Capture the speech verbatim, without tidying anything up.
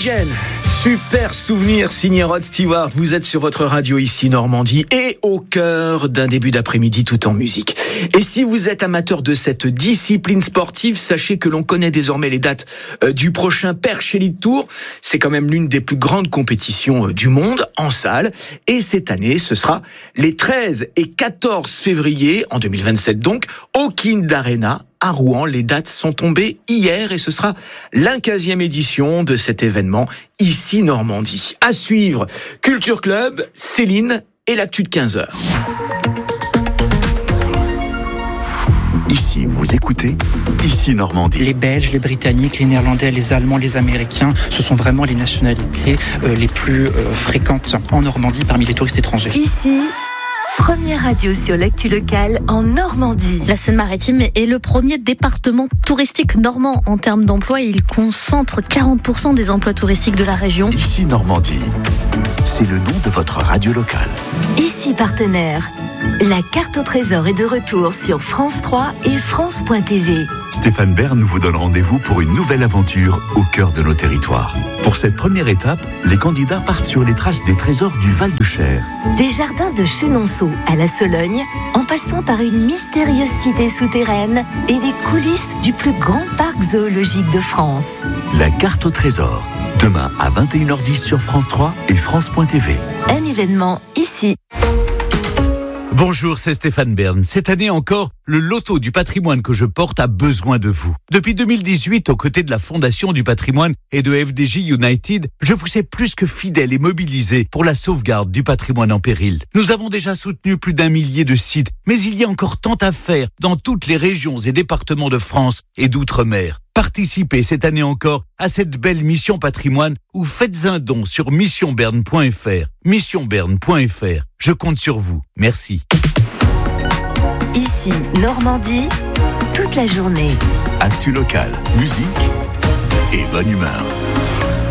Legend, super souvenir signé Rod Stewart. Vous êtes sur votre radio ici Normandie et au cœur d'un début d'après-midi tout en musique. Et si vous êtes amateur de cette discipline sportive, sachez que l'on connaît désormais les dates du prochain Perche Elite Tour. C'est quand même l'une des plus grandes compétitions du monde en salle. Et cette année, ce sera les treize et quatorze février, en deux mille vingt-sept donc, au Kind Arena à Rouen. Les dates sont tombées hier et ce sera la quinzième édition de cet événement ici Normandie. À suivre, Culture Club, Céline et l'actu de quinze heures. Ici, vous écoutez Ici Normandie. Les Belges, les Britanniques, les Néerlandais, les Allemands, les Américains, ce sont vraiment les nationalités euh, les plus euh, fréquentes en Normandie parmi les touristes étrangers. Ici, première radio sur l'actu locale en Normandie. La Seine-Maritime est le premier département touristique normand en termes d'emploi. Il concentre quarante pour cent des emplois touristiques de la région. Ici Normandie, c'est le nom de votre radio locale. Ici partenaire. La carte au trésor est de retour sur France trois et France point T V. Stéphane Bern vous donne rendez-vous pour une nouvelle aventure au cœur de nos territoires. Pour cette première étape, les candidats partent sur les traces des trésors du Val-de-Cher. Des jardins de Chenonceau à la Sologne, en passant par une mystérieuse cité souterraine et des coulisses du plus grand parc zoologique de France. La carte au trésor, demain à vingt et une heures dix sur France trois et France point T V. Un événement ici. Bonjour, c'est Stéphane Bern. Cette année encore, le loto du patrimoine que je porte a besoin de vous. Depuis deux mille dix-huit, aux côtés de la Fondation du patrimoine et de F D J United, je vous sais plus que fidèle et mobilisé pour la sauvegarde du patrimoine en péril. Nous avons déjà soutenu plus d'un millier de sites, mais il y a encore tant à faire dans toutes les régions et départements de France et d'outre-mer. Participez cette année encore à cette belle mission patrimoine ou faites un don sur mission bern point f r. mission bern point f r. Je compte sur vous. Merci. Ici, Normandie, toute la journée. Actu locale, musique et bonne humeur.